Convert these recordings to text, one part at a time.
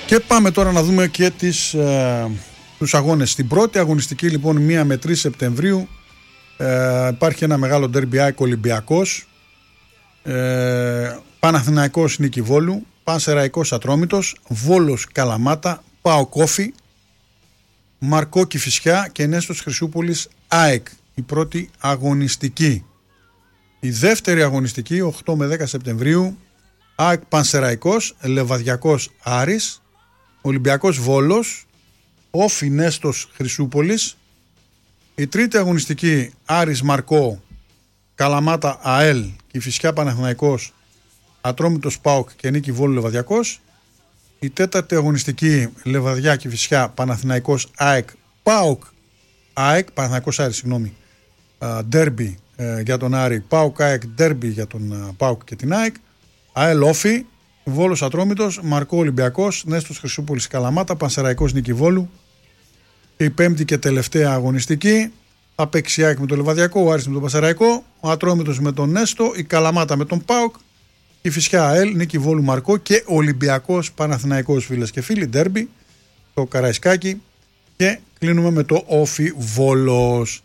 Και πάμε τώρα να δούμε και τους αγώνες. Στην πρώτη αγωνιστική λοιπόν 1 με 3 Σεπτεμβρίου υπάρχει ένα μεγάλο ντέρμπι ΑΕΚ Ολυμπιακός, Παναθηναϊκός Νίκη Βόλου, Πανσεραϊκός Ατρόμητος, Βόλος Καλαμάτα, ΠΑΟΚ Όφη, Μαρκό Κηφισιά και Νέστος Χρυσούπολης ΑΕΚ. Η πρώτη αγωνιστική. Η δεύτερη αγωνιστική 8 με 10 Σεπτεμβρίου ΑΕΚ Πανσεραϊκός, Λεβαδιακός Άρης, Ολυμπιακός Βόλος, Όφη Νέστος Χρυσούπολης. Η τρίτη αγωνιστική Άρης Μαρκό, Καλαμάτα ΑΕΛ, Κηφισιά Παναθηναϊκός, Ατρόμητος ΠΑΟΚ και Νίκη Βόλου Λεβαδιακός. Η τέταρτη αγωνιστική Λεβαδιά Κηφισιά Παναθηναϊκός ΑΕΚ, ΠΑΟΚ ΑΕΚ, Παναθηναϊκός Άρης, συγγνώμη, ντέρμπι για τον Άρη, ΠΑΟΚ ΑΕΚ, ντέρμπι για τον ΠΑΟΚ και την ΑΕΚ. ΑΕΛ Όφη, Βόλος Ατρόμητος, Μαρκό Ολυμπιακός, Νέστος Χρυσούπολης Καλαμάτα, Πανσεραϊκός Νίκη Βόλου. Και η πέμπτη και τελευταία αγωνιστική θα παίξει η ΑΕΚ με το Λεβαδιακό, ο Άρης με τον Πανσεραϊκό, ο Ατρόμητος με τον Νέστο, η Καλαμάτα με τον ΠΑΟΚ, η Φυσιά ΑΕΛ, Νίκη Βόλου Μαρκό και Ολυμπιακός Παναθηναϊκός, φίλες και φίλοι, ντέρμπι, το Καραϊσκάκι, και κλείνουμε με το Όφη Βόλος.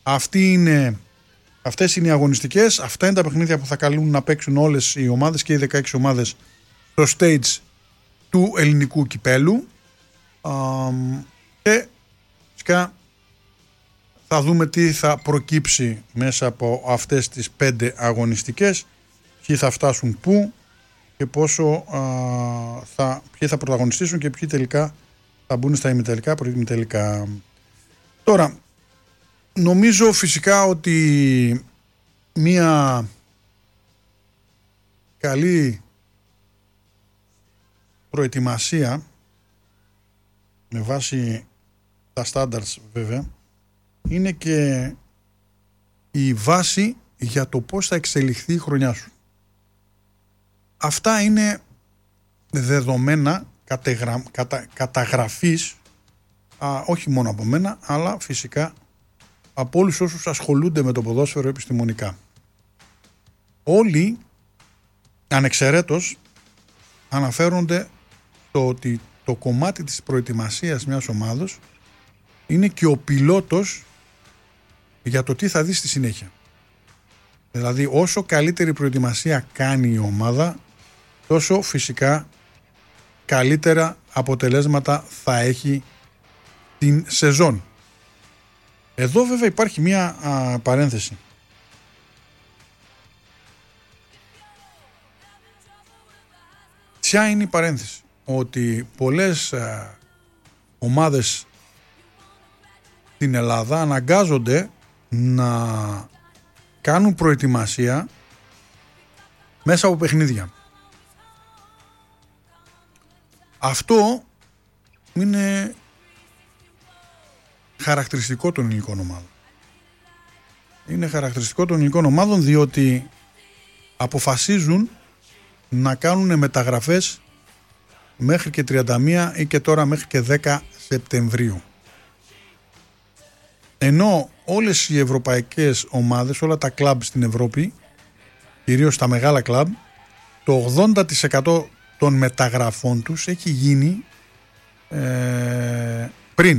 Αυτές είναι οι αγωνιστικές, αυτά είναι τα παιχνίδια που θα καλούν να παίξουν όλες οι ομάδες και οι 16 ομάδες στο stage του ελληνικού κυπέλου. Και φυσικά θα δούμε τι θα προκύψει μέσα από αυτές τις 5 αγωνιστικές, ποιοι θα φτάσουν πού και πόσο ποιοι θα πρωταγωνιστήσουν και ποιοι τελικά θα μπουν στα ημιτελικά, προημιτελικά. Τώρα, νομίζω φυσικά ότι μια καλή προετοιμασία με βάση τα standards βέβαια είναι και η βάση για το πώς θα εξελιχθεί η χρονιά σου. Αυτά είναι δεδομένα καταγραφής, όχι μόνο από μένα, αλλά φυσικά από όλους όσους ασχολούνται με το ποδόσφαιρο επιστημονικά. Όλοι ανεξαιρέτως αναφέρονται στο ότι το κομμάτι της προετοιμασίας μιας ομάδος είναι και ο πιλότος για το τι θα δει στη συνέχεια. Δηλαδή όσο καλύτερη προετοιμασία κάνει η ομάδα, τόσο φυσικά καλύτερα αποτελέσματα θα έχει την σεζόν. Εδώ βέβαια υπάρχει μια παρένθεση. Ποια είναι η παρένθεση? Ότι πολλές ομάδες στην Ελλάδα αναγκάζονται να κάνουν προετοιμασία μέσα από παιχνίδια. Αυτό είναι χαρακτηριστικό των ελληνικών ομάδων. Είναι χαρακτηριστικό των ελληνικών ομάδων διότι αποφασίζουν να κάνουν μεταγραφές μέχρι και 31 ή και τώρα μέχρι και 10 Σεπτεμβρίου. Ενώ όλες οι ευρωπαϊκές ομάδες, όλα τα κλαμπ στην Ευρώπη, κυρίως τα μεγάλα κλαμπ, το 80% των μεταγραφών τους έχει γίνει πριν.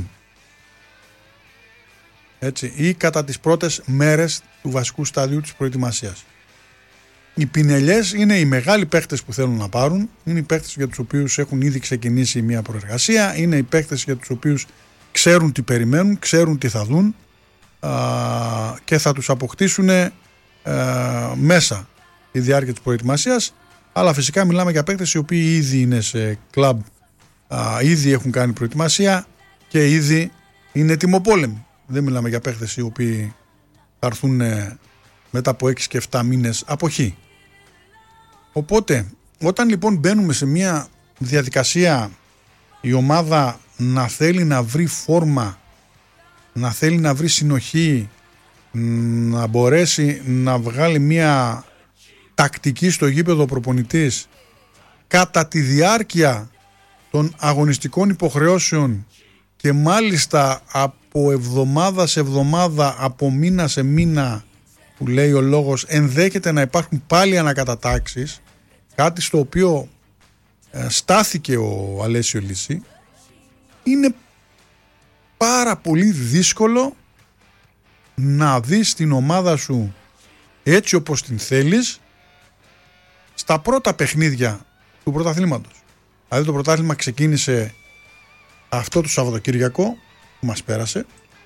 Έτσι, ή κατά τις πρώτες μέρες του βασικού στάδιου της προετοιμασίας. Οι πινελιές είναι οι μεγάλοι παίχτες που θέλουν να πάρουν, είναι οι παίχτες για τους οποίους έχουν ήδη ξεκινήσει μια προεργασία, είναι οι παίχτες για τους οποίους ξέρουν τι περιμένουν, ξέρουν τι θα δουν και θα τους αποκτήσουν μέσα τη διάρκεια της προετοιμασίας. Αλλά φυσικά μιλάμε για παίκτες οι οποίοι ήδη είναι σε κλαμπ, ήδη έχουν κάνει προετοιμασία και ήδη είναι τιμοπόλεμοι. Δεν μιλάμε για παίκτες οι οποίοι θα έρθουν μετά από 6 και 7 μήνες αποχή. Οπότε όταν λοιπόν μπαίνουμε σε μια διαδικασία η ομάδα να θέλει να βρει φόρμα, να θέλει να βρει συνοχή, να μπορέσει να βγάλει μια τακτική στο γήπεδο προπονητής κατά τη διάρκεια των αγωνιστικών υποχρεώσεων και μάλιστα από εβδομάδα σε εβδομάδα, από μήνα σε μήνα, που λέει ο λόγος, ενδέχεται να υπάρχουν πάλι ανακατατάξεις, κάτι στο οποίο στάθηκε ο Αλέσιο Λύση, είναι πάρα πολύ δύσκολο να δεις την ομάδα σου έτσι όπως την θέλεις στα πρώτα παιχνίδια του πρωταθλήματος. Δηλαδή το πρωτάθλημα ξεκίνησε αυτό το Σαββατοκύριακο που μας πέρασε,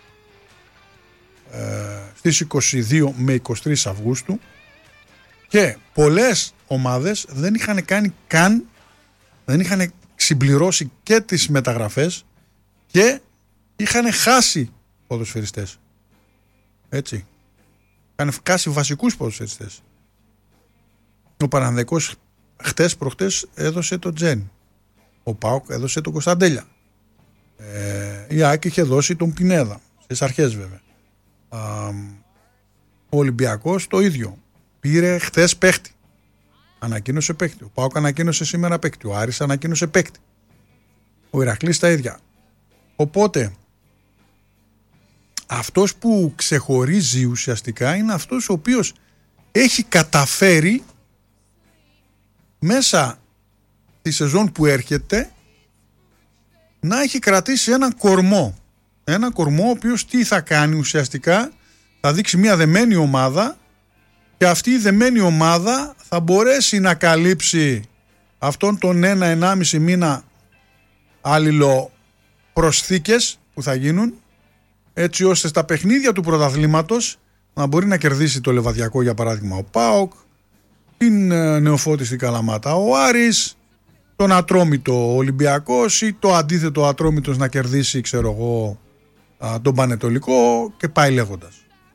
στις 22 με 23 Αυγούστου, και πολλές ομάδες δεν είχαν κάνει καν, δεν είχαν συμπληρώσει και τις μεταγραφές και είχαν χάσει ποδοσφαιριστές. Έτσι. Είχαν χάσει βασικούς ποδοσφαιριστές. Ο Παναθηναϊκός προχτές έδωσε τον Τζεν. Ο ΠΑΟΚ έδωσε τον Κωνσταντέλια. Η ΑΕΚ είχε δώσει τον Πινέδα. Στις αρχές βέβαια. Ο Ολυμπιακός το ίδιο. Πήρε χτες παίχτη. Ανακοίνωσε παίχτη. Ο ΠΑΟΚ ανακοίνωσε σήμερα παίχτη. Ο Άρης ανακοίνωσε παίχτη. Ο Ηρακλής τα ίδια. Οπότε αυτός που ξεχωρίζει ουσιαστικά είναι αυτός ο οποίος έχει καταφέρει μέσα τη σεζόν που έρχεται να έχει κρατήσει έναν κορμό. Ένα κορμό ο οποίος τι θα κάνει ουσιαστικά? Θα δείξει μια δεμένη ομάδα και αυτή η δεμένη ομάδα θα μπορέσει να καλύψει αυτόν τον 1-1,5 μήνα αλληλοπροσθήκες που θα γίνουν, έτσι ώστε στα παιχνίδια του πρωταθλήματος να μπορεί να κερδίσει το Λεβαδιακό, για παράδειγμα ο ΠΑΟΚ, την Νεοφώτη στην Καλαμάτα ο Άρης, τον Ατρόμητο Ολυμπιακός, ή το αντίθετο Ατρόμητος να κερδίσει, ξέρω εγώ, τον Πανετολικό, και πάει λέγοντας.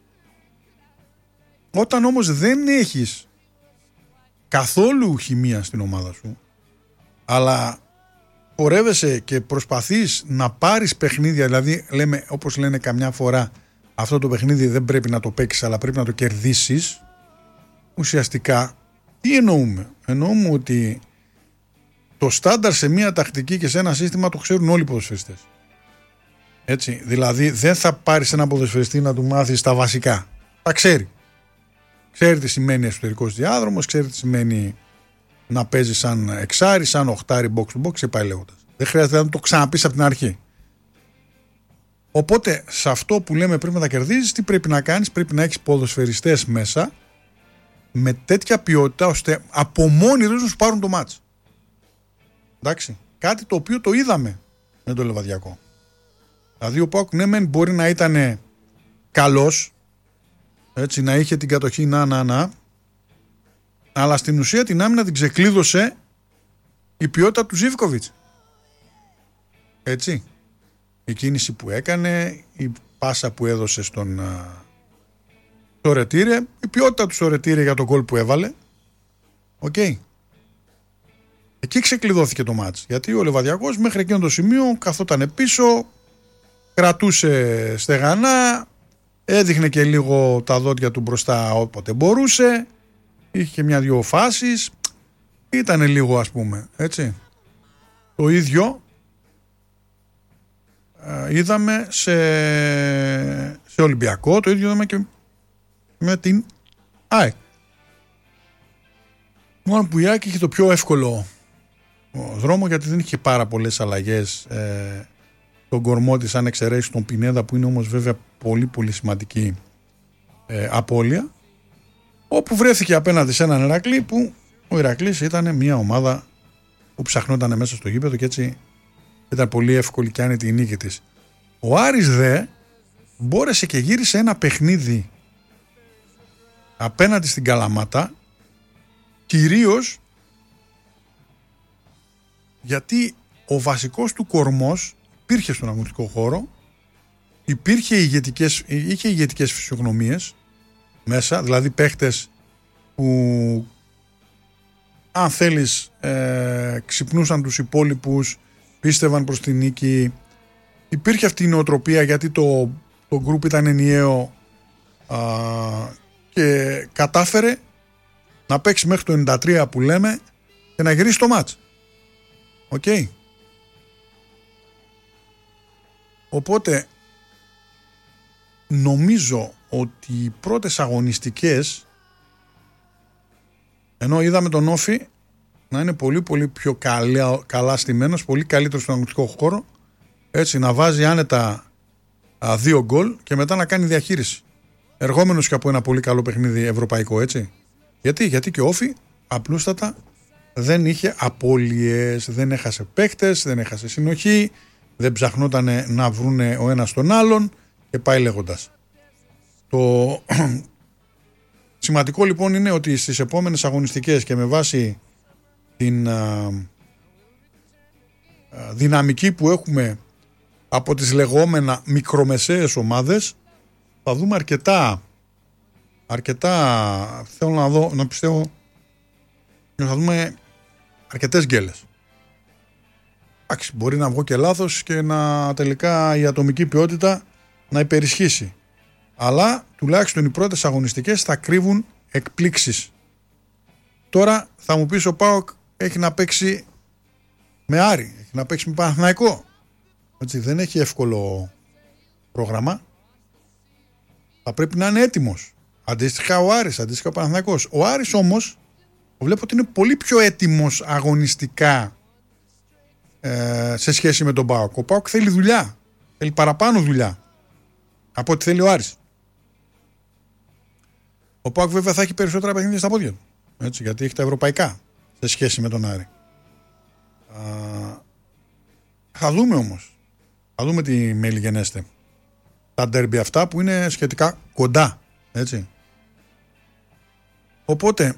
Όταν όμως δεν έχεις καθόλου χημεία στην ομάδα σου, αλλά πορεύεσαι και προσπαθείς να πάρεις παιχνίδια, δηλαδή λέμε, όπως λένε καμιά φορά, αυτό το παιχνίδι δεν πρέπει να το παίξεις αλλά πρέπει να το κερδίσεις, ουσιαστικά τι εννοούμε? Εννοούμε ότι το στάνταρ σε μια τακτική και σε ένα σύστημα το ξέρουν όλοι οι ποδοσφαιριστές. Έτσι, δηλαδή δεν θα πάρεις ένα ποδοσφαιριστή να του μάθεις τα βασικά. Τα ξέρει. Ξέρει τι σημαίνει εσωτερικός διάδρομος, ξέρει τι σημαίνει να παίζει σαν εξάρι, σαν οχτάρι, box to box, και πάει λέγοντας. Δεν χρειάζεται να το ξαναπείς από την αρχή. Οπότε σε αυτό που λέμε πρέπει να τα κερδίζεις, τι πρέπει να κάνεις? Πρέπει να έχεις ποδοσφαιριστές μέσα με τέτοια ποιότητα ώστε από μόνοι τους να σου πάρουν το μάτς. Εντάξει. Κάτι το οποίο το είδαμε με το Λεβαδιακό. Δηλαδή ο ΠΑΟΚ ναι μεν μπορεί να ήταν καλός, έτσι, να είχε την κατοχή αλλά στην ουσία την άμυνα την ξεκλείδωσε η ποιότητα του Ζίβκοβιτς. Έτσι. Η κίνηση που έκανε, η πάσα που έδωσε στον Σορετήρε, η ποιότητα του Σορετήρε για τον γκολ που έβαλε. Οκ. Εκεί ξεκλειδώθηκε το μάτς. Γιατί ο Λεβαδιακός μέχρι εκείνο το σημείο καθόταν πίσω, κρατούσε στεγανά, έδειχνε και λίγο τα δόντια του μπροστά όποτε μπορούσε, είχε και μια-δυο φάσεις, ήταν λίγο, ας πούμε, έτσι. Το ίδιο είδαμε σε Ολυμπιακό, το ίδιο είδαμε και με την ΑΕΚ. Μόνο που η ΑΕΚ είχε το πιο εύκολο δρόμο, γιατί δεν είχε πάρα πολλές αλλαγές τον κορμό της, αν εξαιρέσει τον Πινέδα, που είναι όμως βέβαια πολύ πολύ σημαντική απώλεια, όπου βρέθηκε απέναντι σε έναν Ηρακλή που ο Ηρακλής ήταν μια ομάδα που ψαχνόταν μέσα στο γήπεδο και έτσι ήταν πολύ εύκολη και άνετη η νίκη της. Ο Άρης δε μπόρεσε και γύρισε ένα παιχνίδι απέναντι στην Καλαμάτα, κυρίως γιατί ο βασικός του κορμός υπήρχε στον αγωνιστικό χώρο, είχε ηγετικές φυσιογνωμίες μέσα, δηλαδή παίχτες που αν θέλεις ξυπνούσαν τους υπόλοιπους, πίστευαν προς την νίκη. Υπήρχε αυτή η νοοτροπία γιατί το γκρουπ ήταν ενιαίο και κατάφερε να παίξει μέχρι το 93 που λέμε και να γυρίσει το μάτς. Οκ. Οπότε νομίζω ότι οι πρώτες αγωνιστικές, ενώ είδαμε τον Όφη να είναι πολύ πολύ πιο καλά στημένος, πολύ καλύτερο στον αγωνιστικό χώρο, έτσι, να βάζει άνετα 2 γκολ και μετά να κάνει διαχείριση, εργόμενος και από ένα πολύ καλό παιχνίδι ευρωπαϊκό, έτσι. Γιατί και ο Όφη απλούστατα δεν είχε απώλειες, δεν έχασε παίχτες, δεν έχασε συνοχή, δεν ψαχνότανε να βρούνε ο ένας τον άλλον και πάει λέγοντας. Το σημαντικό λοιπόν είναι ότι στις επόμενες αγωνιστικές και με βάση την δυναμική που έχουμε από τις λεγόμενα μικρομεσαίες ομάδες, θα δούμε αρκετά, θέλω να πιστεύω, θα δούμε αρκετές γκέλες. Εντάξει, μπορεί να βγω και λάθος και να τελικά η ατομική ποιότητα να υπερισχύσει. Αλλά τουλάχιστον οι πρώτες αγωνιστικές θα κρύβουν εκπλήξεις. Τώρα θα μου πεις ο ΠΑΟΚ έχει να παίξει με Άρη, έχει να παίξει με Παναθηναϊκό. Έτσι, δεν έχει εύκολο πρόγραμμα. Θα πρέπει να είναι έτοιμος. Αντίστοιχα ο Άρης, αντίστοιχα ο Παναθηναϊκός. Ο Άρης όμως βλέπω ότι είναι πολύ πιο έτοιμος αγωνιστικά σε σχέση με τον ΠΑΟΚ. Ο ΠΑΟΚ θέλει δουλειά. Θέλει παραπάνω δουλειά από ό,τι θέλει ο Άρης. Ο ΠΑΟΚ βέβαια θα έχει περισσότερα παιχνίδια στα πόδια του. Έτσι, γιατί έχει τα ευρωπαϊκά σε σχέση με τον Άρη. Θα δούμε όμως. Θα δούμε τι μελιγενέστε. Τα ντέρμπι αυτά που είναι σχετικά κοντά. Έτσι. Οπότε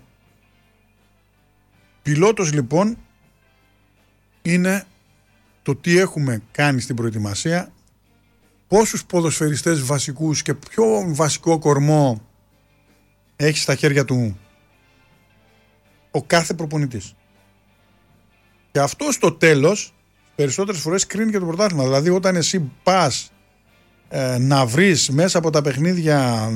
πιλότος λοιπόν είναι το τι έχουμε κάνει στην προετοιμασία, πόσους ποδοσφαιριστές βασικούς και ποιο βασικό κορμό έχει στα χέρια του ο κάθε προπονητής. Και αυτό στο τέλος περισσότερες φορές κρίνει και το πρωτάθλημα. Δηλαδή όταν εσύ πας να βρεις μέσα από τα παιχνίδια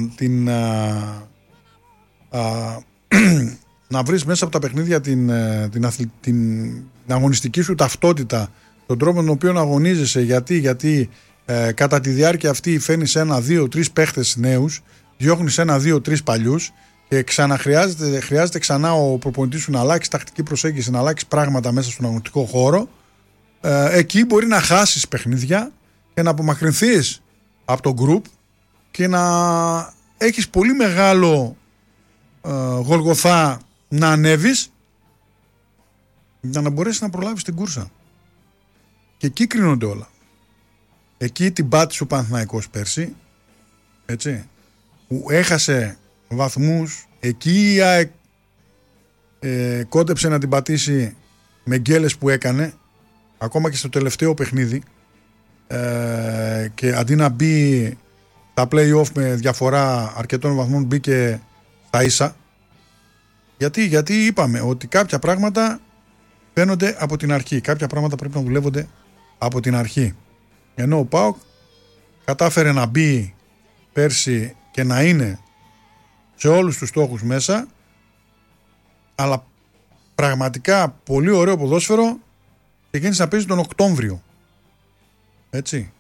να βρεις μέσα από τα παιχνίδια την αγωνιστική σου ταυτότητα, τον τρόπο με τον οποίο αγωνίζεσαι, γιατί κατά τη διάρκεια αυτή φέρνεις 1, 2, 3 παίχτες νέους, διώχνεις 1, 2, 3 παλιούς και χρειάζεται ξανά ο προπονητής σου να αλλάξει τακτική προσέγγιση, να αλλάξει πράγματα μέσα στον αγωνιστικό χώρο. Εκεί μπορεί να χάσεις παιχνίδια και να απομακρυνθείς από το group και να έχεις πολύ μεγάλο γολγοθά να ανέβεις για να μπορέσεις να προλάβεις την κούρσα. Και εκεί κρίνονται όλα. Εκεί την πάτησε ο Παναθηναϊκός πέρσι, έτσι, που έχασε βαθμούς. Εκεί η ΑΕΚ κόντεψε να την πατήσει με γκέλες που έκανε ακόμα και στο τελευταίο παιχνίδι, και αντί να μπει τα play-off με διαφορά αρκετών βαθμών μπήκε στα ίσα. Γιατί είπαμε ότι κάποια πράγματα φαίνονται από την αρχή, κάποια πράγματα πρέπει να δουλεύονται από την αρχή. Ενώ ο ΠΑΟΚ κατάφερε να μπει πέρσι και να είναι σε όλους τους στόχους μέσα, αλλά πραγματικά πολύ ωραίο ποδόσφαιρο ξεκίνησε να παίζει τον Οκτώβριο. Έτσι.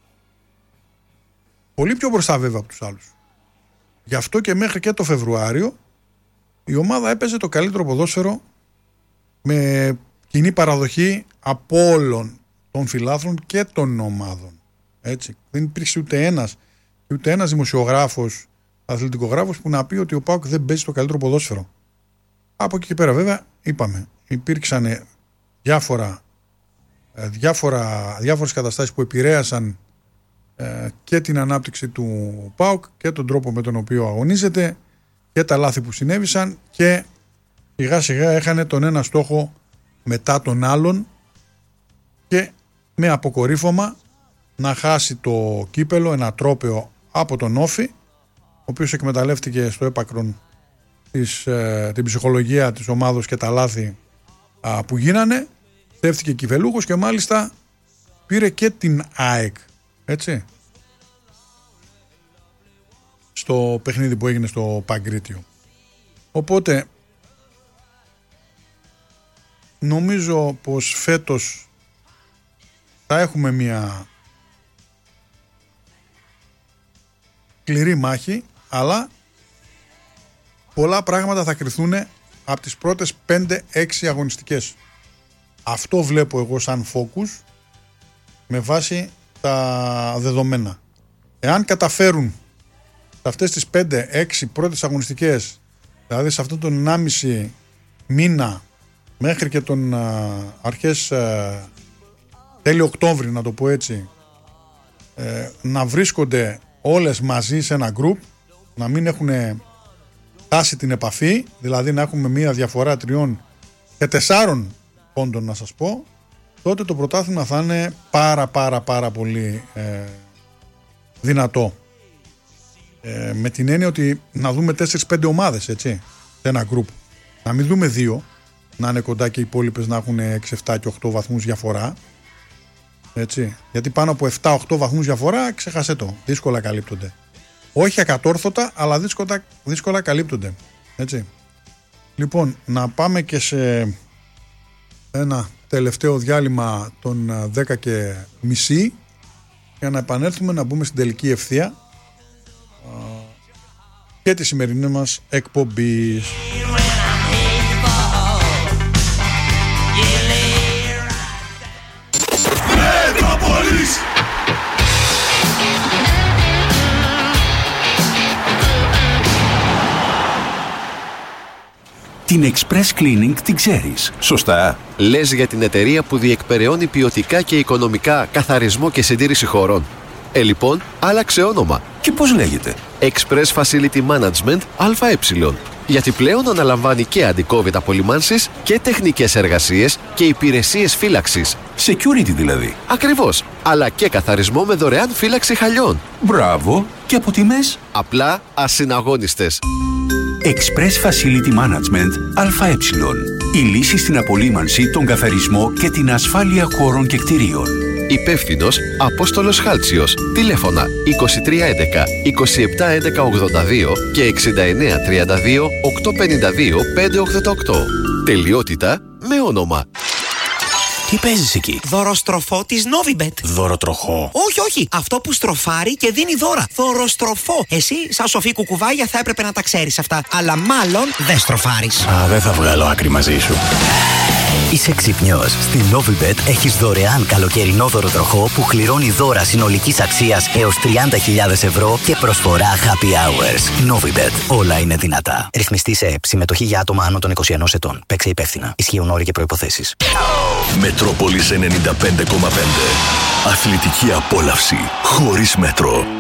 Πολύ πιο μπροστά βέβαια από τους άλλους. Γι' αυτό και μέχρι και το Φεβρουάριο η ομάδα έπαιζε το καλύτερο ποδόσφαιρο με κοινή παραδοχή από όλων των φιλάθλων και των ομάδων. Έτσι. Δεν υπήρξε ούτε ένας δημοσιογράφος, αθλητικογράφος που να πει ότι ο ΠΑΟΚ δεν παίζει το καλύτερο ποδόσφαιρο. Από εκεί και πέρα βέβαια είπαμε, υπήρξαν διάφορες καταστάσεις που επηρέασαν και την ανάπτυξη του ΠΑΟΚ και τον τρόπο με τον οποίο αγωνίζεται και τα λάθη που συνέβησαν, και σιγά σιγά έχανε τον ένα στόχο μετά τον άλλον και με αποκορύφωμα να χάσει το κύπελο, ένα τρόπαιο από τον Όφη, ο οποίος εκμεταλλεύτηκε στο έπακρον την ψυχολογία της ομάδος και τα λάθη που γίνανε, στέφθηκε κυβελούχος και μάλιστα πήρε και την ΑΕΚ, έτσι, στο παιχνίδι που έγινε στο Παγκρίτιο. Οπότε νομίζω πως φέτος θα έχουμε μια σκληρή μάχη, αλλά πολλά πράγματα θα κριθούν από τις πρώτες 5-6 αγωνιστικές. Αυτό βλέπω εγώ σαν focus με βάση τα δεδομένα. Εάν καταφέρουν σε αυτές τις 5-6 πρώτες αγωνιστικές, δηλαδή σε αυτόν τον 1,5 μήνα μέχρι και τον αρχές τέλειο Οκτώβρη, να το πω έτσι, να βρίσκονται όλες μαζί σε ένα group, να μην έχουν χάσει την επαφή, δηλαδή να έχουμε μία διαφορά 3 και 4 πόντων, να σας πω, τότε το πρωτάθλημα θα είναι πάρα πολύ δυνατό. Με την έννοια ότι να δούμε 4-5 ομάδες, έτσι, σε ένα group. Να μην δούμε 2, να είναι κοντά και οι υπόλοιπες να έχουν 6, 7 και 8 βαθμούς διαφορά. Έτσι. Γιατί πάνω από 7-8 βαθμούς διαφορά, ξεχάσέ το, δύσκολα καλύπτονται. Όχι ακατόρθωτα, αλλά δύσκολα καλύπτονται. Έτσι. Λοιπόν, να πάμε και σε ένα τελευταίο διάλειμμα των 10:30 για να επανέλθουμε να μπούμε στην τελική ευθεία και τη σημερινή μας εκπομπή. Την Express Cleaning την ξέρεις, σωστά? Λες για την εταιρεία που διεκπεραιώνει ποιοτικά και οικονομικά καθαρισμό και συντήρηση χωρών. Λοιπόν, άλλαξε όνομα. Και πώς λέγεται? Express Facility Management ΑΕ. Γιατί πλέον αναλαμβάνει και αντικόβιτ απολυμάνσεις και τεχνικές εργασίες και υπηρεσίες φύλαξης. Security δηλαδή. Ακριβώς. Αλλά και καθαρισμό με δωρεάν φύλαξη χαλιών. Μπράβο. Και από τιμές? Απλά ασυναγώνιστες. Express Facility Management ΑΕ. Η λύση στην απολύμανση, τον καθαρισμό και την ασφάλεια χώρων και κτηρίων. Υπεύθυνος Απόστολος Χάλτσιος. Τηλέφωνα 2311 2711 82 και 6932 852 588. Τελειότητα με όνομα. Τι παίζεις εκεί? Δωροστροφό της Novibet. Δωροτροχό? Όχι. Αυτό που στροφάρει και δίνει δώρα. Δωροστροφό. Εσύ, σαν σοφή κουκουβάγια, θα έπρεπε να τα ξέρεις αυτά. Αλλά μάλλον δεν στροφάρεις. Δεν θα βγάλω άκρη μαζί σου. Είσαι ξυπνιός. Στην Novibet έχεις δωρεάν καλοκαιρινό δωροτροχό που κληρώνει δώρα συνολικής αξίας έως 30.000 ευρώ και προσφορά happy hours. Novibet. Όλα είναι δυνατά. Ρυθμιστή σε ΕΠ. Συμμετοχή για άτομα άνω των 21 ετών. Παίξε υπεύθυνα. Ισχύουν όροι και προϋποθέσεις. Μετρόπολης 95,5. Αθλητική απόλαυση χωρίς μέτρο.